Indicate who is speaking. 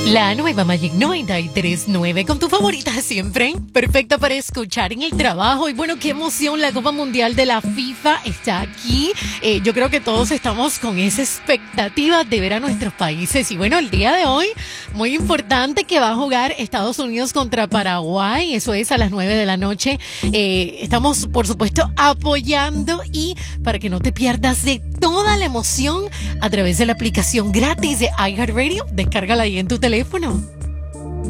Speaker 1: La nueva Magic 93.9 con tu favorita siempre, perfecta para escuchar en el trabajo. Y bueno, qué emoción, la Copa Mundial de la FIFA está aquí. Yo creo que todos estamos con esa expectativa de ver a nuestros países. Y bueno, el día de hoy, muy importante que va a jugar Estados Unidos contra Paraguay. Eso es a las 9 de la noche. Estamos, por supuesto, apoyando y para que no te pierdas de toda la emoción a través de la aplicación gratis de iHeartRadio, descárgala ahí en tu teléfono.